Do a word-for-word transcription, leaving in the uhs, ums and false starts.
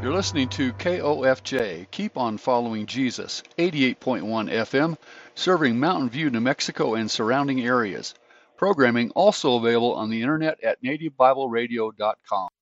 You're listening to K O F J, Keep on Following Jesus, eighty-eight point one F M, serving Mountain View, New Mexico and surrounding areas. Programming also available on the internet at native bible radio dot com.